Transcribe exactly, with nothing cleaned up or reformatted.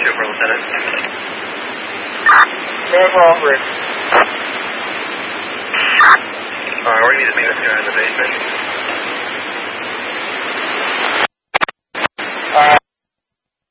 two for Lieutenant. North Bridge. Alright, we're going to need to meet this guy in the basement.